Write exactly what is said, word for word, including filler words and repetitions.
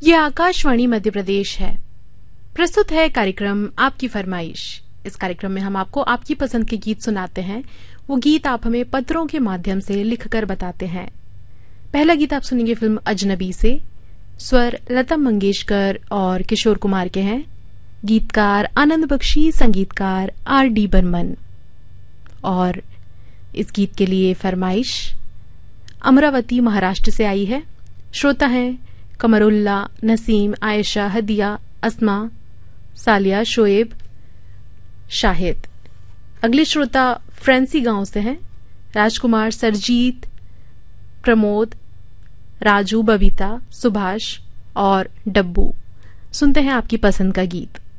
ये आकाशवाणी मध्य प्रदेश है। प्रस्तुत है कार्यक्रम आपकी फरमाइश। इस कार्यक्रम में हम आपको आपकी पसंद के गीत सुनाते हैं। वो गीत आप हमें पत्रों के माध्यम से लिखकर बताते हैं। पहला गीत आप सुनेंगे फिल्म अजनबी से। स्वर लता मंगेशकर और किशोर कुमार के हैं। गीतकार आनंद बख्शी, संगीतकार आर डी बर्मन। और इस गीत के लिए फरमाइश अमरावती महाराष्ट्र से आई है। श्रोता हैं कमरुल्ला, नसीम, आयशा, हदिया, अस्मा, सालिया, शोएब, शाहिद। अगले श्रोता फ्रेंसी गांव से हैं। राजकुमार, सरजीत, प्रमोद, राजू, बबीता, सुभाष और डब्बू। सुनते हैं आपकी पसंद का गीत।